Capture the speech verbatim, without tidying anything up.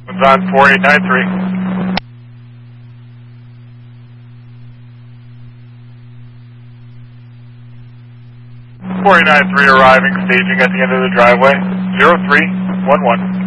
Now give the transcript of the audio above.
One's on four eight nine three. four eight nine three arriving, staging at the end of the driveway. zero three one one.